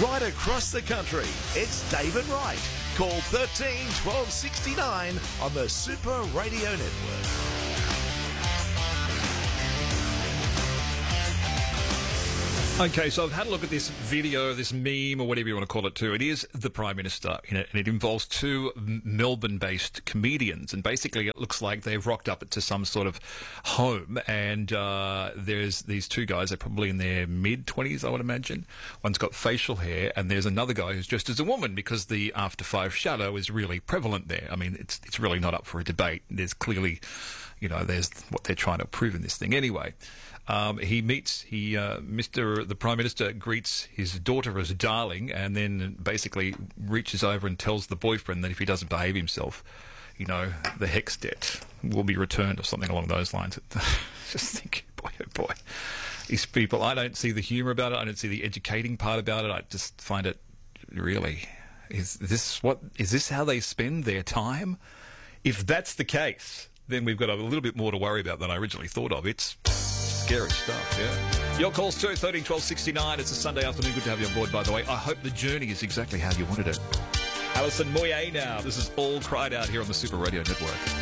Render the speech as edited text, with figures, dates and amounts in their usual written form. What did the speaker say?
Right across the country, it's David Wright. Call 13 12 69 on the Super Radio Network. Okay, so I've had a look at this video, this meme, or whatever you want to call it too. It is the Prime Minister in it, and it involves two Melbourne-based comedians. And basically it looks like they've rocked up to some sort of home, and there's these two guys, they're probably in their mid-20s, I would imagine. One's got facial hair, and there's another guy who's dressed as a woman, because the After Five shadow is really prevalent there. I mean, it's really not up for a debate. There's clearly, there's what they're trying to prove in this thing. Anyway, the Prime Minister greets his daughter as darling, and then basically reaches over and tells the boyfriend that if he doesn't behave himself, the HECS debt will be returned or something along those lines. Just think, boy, oh boy. These people, I don't see the humour about it. I don't see the educating part about it. I just find it really, is this how they spend their time? If that's the case, then we've got a little bit more to worry about than I originally thought of. It's scary stuff, yeah. Your calls too, 13 12 69. It's a Sunday afternoon. Good to have you on board, by the way. I hope the journey is exactly how you wanted it. Alison Moyet now. This is All Cried Out here on the Super Radio Network.